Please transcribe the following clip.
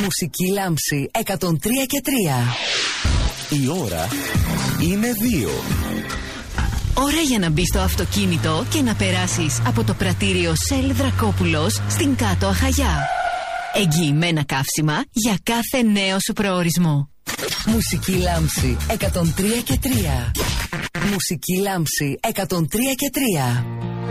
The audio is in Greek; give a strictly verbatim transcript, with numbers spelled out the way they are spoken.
Μουσική λάμψη εκατόν τρία και τρία. Η ώρα είναι δύο. Ώρα για να μπεις στο αυτοκίνητο και να περάσεις από το πρατήριο Shell Δρακόπουλος στην Κάτω Αχαγιά. Εγγυημένα καύσιμα για κάθε νέο σου προορισμό. Μουσική λάμψη εκατόν τρία και τρία. Μουσική λάμψη εκατόν τρία και τρία.